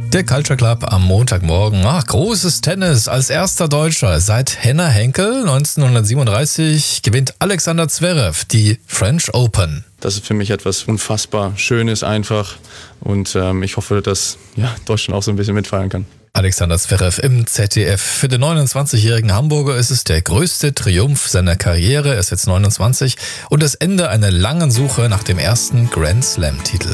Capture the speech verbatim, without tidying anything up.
Der Culture Club am Montagmorgen. Ach, großes Tennis. Als erster Deutscher seit Henner Henkel neunzehnhundertsiebenunddreißig gewinnt Alexander Zverev die French Open. Das ist für mich etwas unfassbar Schönes einfach und ähm, ich hoffe, dass ja, Deutschland auch so ein bisschen mitfeiern kann. Alexander Zverev im Z D F. Für den neunundzwanzigjährigen Hamburger ist es der größte Triumph seiner Karriere. Er ist jetzt neunundzwanzig und das Ende einer langen Suche nach dem ersten Grand Slam-Titel.